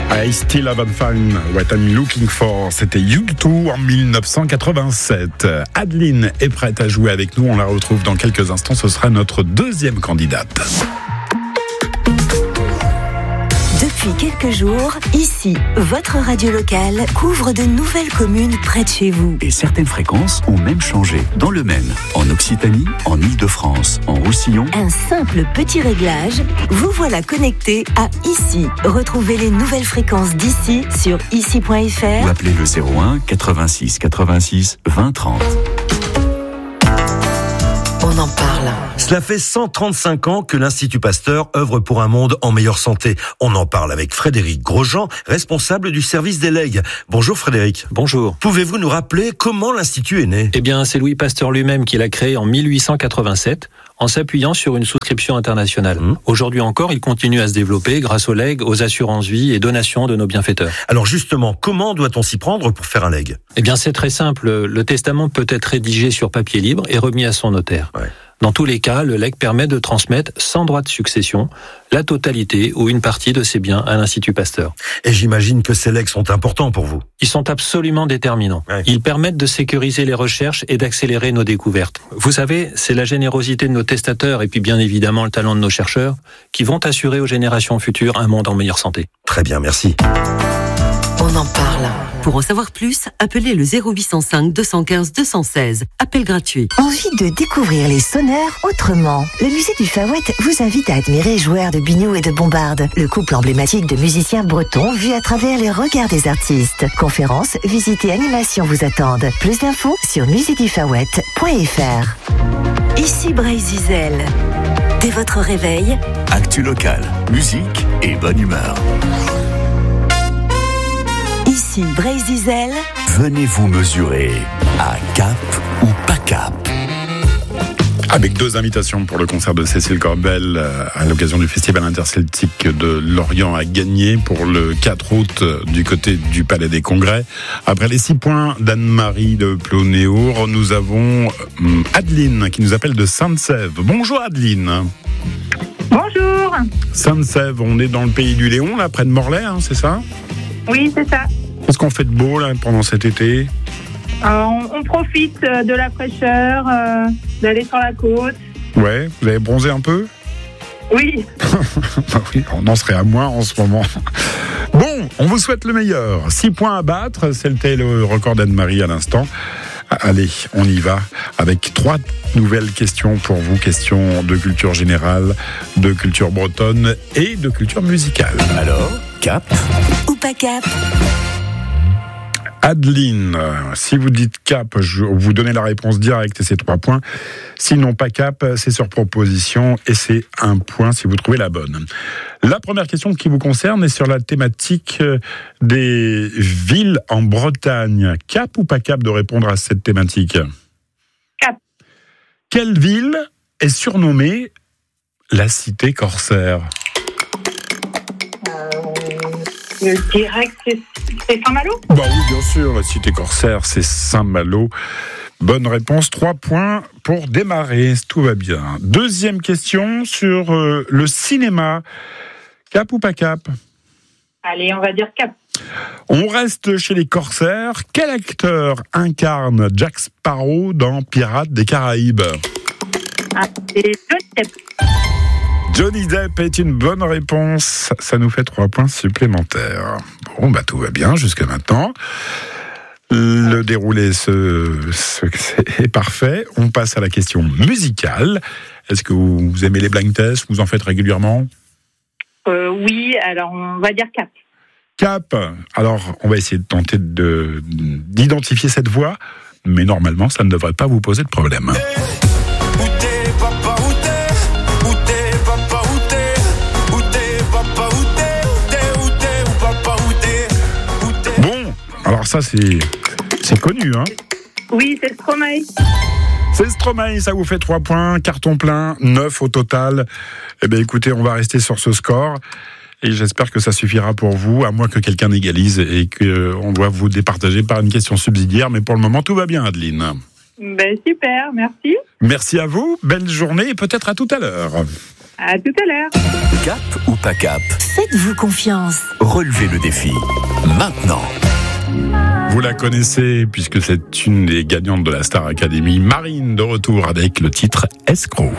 I still haven't found what I'm looking for. C'était U2 en 1987. Adeline est prête à jouer avec nous. On la retrouve dans quelques instants. Ce sera notre deuxième candidate. Depuis quelques jours, ici, votre radio locale couvre de nouvelles communes près de chez vous. Et certaines fréquences ont même changé. Dans le Maine, en Occitanie, en Île-de-France, en Roussillon. Un simple petit réglage, vous voilà connecté à Ici. Retrouvez les nouvelles fréquences d'ici sur ici.fr Ou appelez le 01 86 86 20 30. On en parle. Cela fait 135 ans que l'Institut Pasteur œuvre pour un monde en meilleure santé. On en parle avec Frédéric Grosjean, responsable du service des legs. Bonjour Frédéric. Bonjour. Pouvez-vous nous rappeler comment l'Institut est né ? Eh bien, c'est Louis Pasteur lui-même qui l'a créé en 1887, en s'appuyant sur une souscription internationale. Aujourd'hui encore, il continue à se développer grâce aux legs, aux assurances-vie et donations de nos bienfaiteurs. Alors justement, comment doit-on s'y prendre pour faire un leg ? Eh bien, c'est très simple. Le testament peut être rédigé sur papier libre et remis à son notaire. Ouais. Dans tous les cas, le legs permet de transmettre, sans droit de succession, la totalité ou une partie de ses biens à l'Institut Pasteur. Et j'imagine que ces legs sont importants pour vous. Ils sont absolument déterminants. Ouais. Ils permettent de sécuriser les recherches et d'accélérer nos découvertes. Vous savez, c'est la générosité de nos testateurs et puis bien évidemment le talent de nos chercheurs qui vont assurer aux générations futures un monde en meilleure santé. Très bien, merci. On en parle. Pour en savoir plus, appelez le 0805 215 216. Appel gratuit. Envie de découvrir les sonneurs autrement? Le musée du Faouët vous invite à admirer Joueurs de Biniou et de Bombarde, le couple emblématique de musiciens bretons vu à travers les regards des artistes. Conférences, visites et animations vous attendent. Plus d'infos sur musédufawet.fr. Ici Bray-Zizel. Dès votre réveil, Actu locale, musique et bonne humeur. ici Bray-Zizel. Venez vous mesurer à Cap ou pas Cap. Avec deux invitations pour le concert de Cécile Corbel à l'occasion du Festival interceltique de Lorient à gagner pour le 4 août du côté du Palais des Congrès. Après les 6 points d'Anne-Marie de Plonéour, nous avons Adeline qui nous appelle de Sainte-Sève. Bonjour Adeline. Bonjour. Sainte-Sève, on est dans le pays du Léon, là près de Morlaix, hein, c'est ça ? Oui, c'est ça. Qu'est-ce qu'on fait de beau là pendant cet été ? On profite de la fraîcheur, d'aller sur la côte. Ouais, vous avez bronzé un peu ? Oui. Bah oui, on en serait à moins en ce moment. Bon, on vous souhaite le meilleur. 6 points à battre, c'était le record d'Anne-Marie à l'instant. Allez, on y va avec 3 nouvelles questions pour vous. Questions de culture générale, de culture bretonne et de culture musicale. Alors, Cap Ou pas cap. Adeline, si vous dites cap, je vous donnez la réponse directe et c'est 3 points. Sinon pas cap, c'est sur proposition et c'est 1 point si vous trouvez la bonne. La première question qui vous concerne est sur la thématique des villes en Bretagne. Cap ou pas cap de répondre à cette thématique ? Cap. Quelle ville est surnommée la cité corsaire ? Je dirais que c'est Saint-Malo. Bah oui, bien sûr, la cité corsaire, c'est Saint-Malo. Bonne réponse, 3 points pour démarrer, tout va bien. Deuxième question sur le cinéma. Cap ou pas cap ? Allez, on va dire Cap. On reste chez les corsaires. Quel acteur incarne Jack Sparrow dans Pirates des Caraïbes ? C'est Johnny Depp. Johnny Depp est une bonne réponse. Ça nous fait 3 points supplémentaires. Bon, bah tout va bien jusqu'à maintenant. Le déroulé est parfait. On passe à la question musicale. Est-ce que vous aimez les blind tests ? Vous en faites régulièrement ? Oui, alors on va dire Cap. Cap. Alors, on va essayer de tenter d'identifier cette voix, mais normalement, ça ne devrait pas vous poser de problème. Bon, alors ça, c'est connu, hein ? Oui, c'est Stromae. C'est Stromae, ça vous fait 3 points, carton plein, 9 au total. Eh bien écoutez, on va rester sur ce score et j'espère que ça suffira pour vous, à moins que quelqu'un égalise et qu'on doit vous départager par une question subsidiaire. Mais pour le moment, tout va bien, Adeline. Ben super, merci. Merci à vous, belle journée et peut-être à tout à l'heure. À tout à l'heure. Cap ou pas cap? Faites-vous confiance. Relevez le défi. Maintenant. Vous la connaissez puisque c'est une des gagnantes de la Star Academy, Marine, de retour avec le titre Escroc.